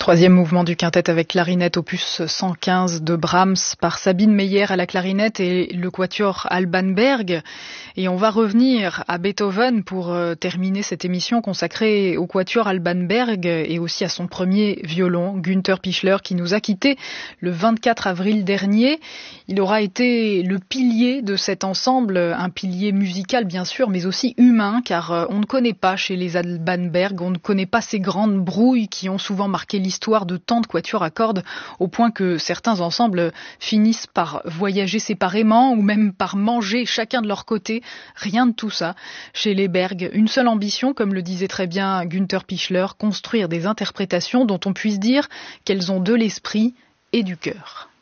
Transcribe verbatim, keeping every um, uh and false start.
Troisième mouvement du quintet avec clarinette opus cent quinze de Brahms par Sabine Meyer à la clarinette et le quatuor Alban Berg. Et on va revenir à Beethoven pour euh, terminer cette émission consacrée au quatuor Alban Berg et aussi à son premier violon, Günther Pichler, qui nous a quittés le vingt-quatre avril dernier. Il aura été le pilier de cet ensemble, un pilier musical bien sûr, mais aussi humain, car euh, on ne connaît pas chez les Alban Berg, on ne connaît pas ces grandes brouilles qui ont souvent marqué l'histoire de tant de quatuors à cordes, au point que certains ensembles finissent par voyager séparément ou même par manger chacun de leur côté. Rien de tout ça. Chez les Berg, une seule ambition, comme le disait très bien Günther Pichler, construire des interprétations dont on puisse dire qu'elles ont de l'esprit et du cœur.